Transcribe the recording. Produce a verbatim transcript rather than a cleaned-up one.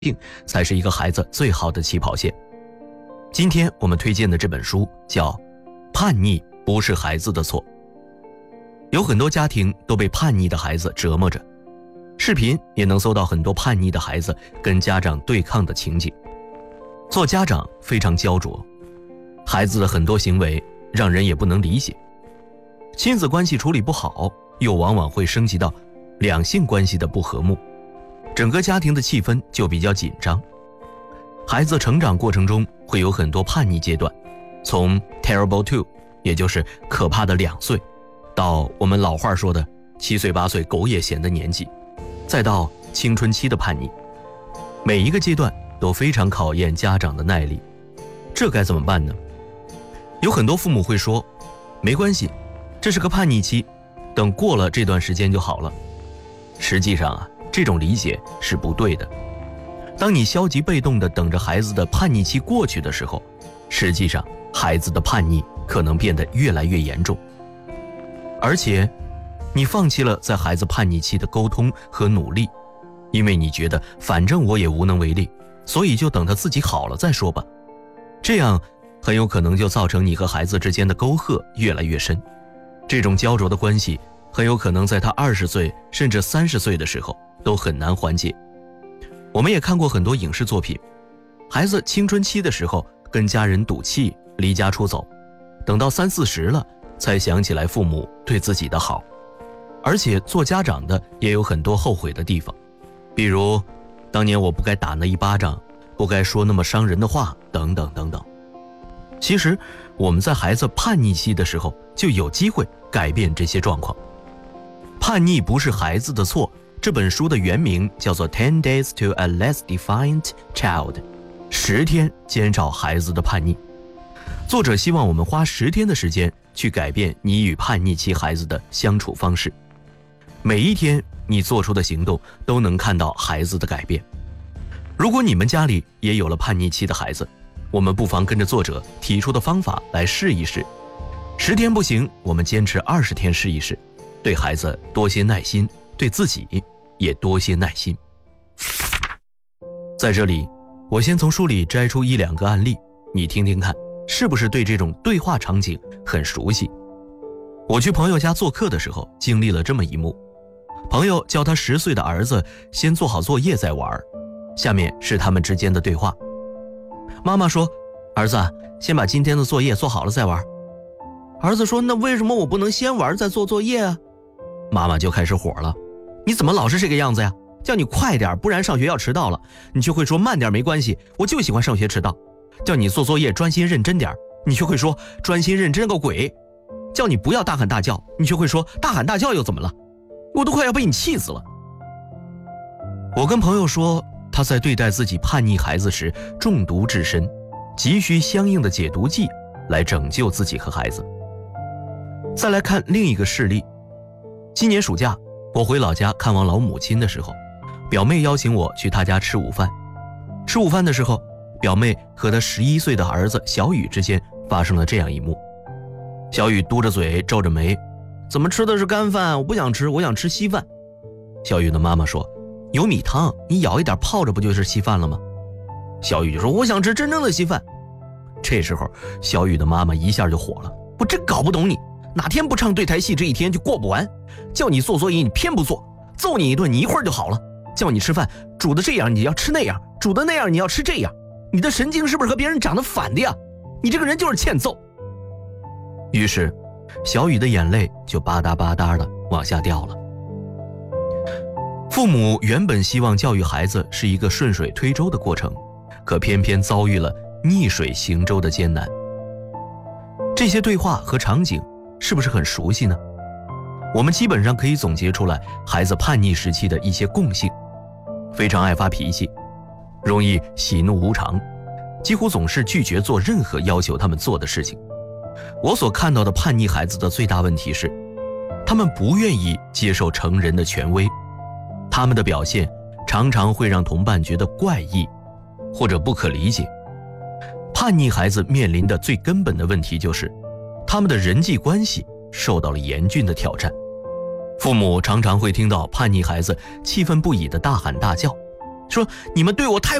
病才是一个孩子最好的起跑线。今天我们推荐的这本书叫《叛逆不是孩子的错》。有很多家庭都被叛逆的孩子折磨着，视频也能搜到很多叛逆的孩子跟家长对抗的情景。做家长非常焦灼，孩子的很多行为让人也不能理解。亲子关系处理不好，又往往会升级到两性关系的不和睦，整个家庭的气氛就比较紧张。孩子成长过程中会有很多叛逆阶段，从 terrible two 也就是可怕的两岁，到我们老话说的七岁八岁狗也嫌的年纪，再到青春期的叛逆。每一个阶段都非常考验家长的耐力，这该怎么办呢？有很多父母会说，没关系，这是个叛逆期，等过了这段时间就好了。实际上啊，这种理解是不对的。当你消极被动地等着孩子的叛逆期过去的时候，实际上孩子的叛逆可能变得越来越严重。而且你放弃了在孩子叛逆期的沟通和努力，因为你觉得反正我也无能为力，所以就等他自己好了再说吧。这样很有可能就造成你和孩子之间的沟壑越来越深。这种焦灼的关系很有可能在他二十岁甚至三十岁的时候都很难缓解。我们也看过很多影视作品，孩子青春期的时候跟家人赌气离家出走，等到三四十了才想起来父母对自己的好。而且做家长的也有很多后悔的地方，比如当年我不该打那一巴掌，不该说那么伤人的话，等等等等。其实我们在孩子叛逆期的时候就有机会改变这些状况。叛逆不是孩子的错，这本书的原名叫做 Ten Days to a Less Defiant Child， 十天减少孩子的叛逆。作者希望我们花十天的时间去改变你与叛逆期孩子的相处方式。每一天你做出的行动都能看到孩子的改变。如果你们家里也有了叛逆期的孩子，我们不妨跟着作者提出的方法来试一试。十天不行，我们坚持二十天试一试，对孩子多些耐心，对自己也多些耐心。在这里，我先从书里摘出一两个案例，你听听看，是不是对这种对话场景很熟悉？我去朋友家做客的时候，经历了这么一幕。朋友叫他十岁的儿子先做好作业再玩，下面是他们之间的对话。妈妈说，儿子，先把今天的作业做好了再玩。儿子说，那为什么我不能先玩再做作业啊？妈妈就开始火了，你怎么老是这个样子呀？叫你快点，不然上学要迟到了，你就会说慢点没关系，我就喜欢上学迟到。叫你做作业专心认真点，你却会说专心认真个鬼。叫你不要大喊大叫，你却会说大喊大叫又怎么了？我都快要被你气死了。我跟朋友说，他在对待自己叛逆孩子时中毒至深，急需相应的解毒剂来拯救自己和孩子。再来看另一个事例，今年暑假我回老家看望老母亲的时候，表妹邀请我去她家吃午饭。吃午饭的时候，表妹和她十一岁的儿子小雨之间发生了这样一幕。小雨嘟着嘴皱着眉，怎么吃的是干饭？我不想吃，我想吃稀饭。小雨的妈妈说，有米汤，你舀一点泡着不就是稀饭了吗？小雨就说，我想吃真正的稀饭。这时候小雨的妈妈一下就火了，我真搞不懂你，哪天不唱对台戏这一天就过不完，叫你做作业你偏不做，揍你一顿你一会儿就好了，叫你吃饭煮的这样你要吃那样，煮的那样你要吃这样，你的神经是不是和别人长得反的呀？你这个人就是欠揍。于是小雨的眼泪就吧嗒吧嗒的往下掉了。父母原本希望教育孩子是一个顺水推舟的过程，可偏偏遭遇了逆水行舟的艰难。这些对话和场景是不是很熟悉呢？我们基本上可以总结出来孩子叛逆时期的一些共性：非常爱发脾气，容易喜怒无常，几乎总是拒绝做任何要求他们做的事情。我所看到的叛逆孩子的最大问题是，他们不愿意接受成人的权威，他们的表现常常会让同伴觉得怪异或者不可理解。叛逆孩子面临的最根本的问题就是，他们的人际关系受到了严峻的挑战。父母常常会听到叛逆孩子气愤不已的大喊大叫， 说你们对我太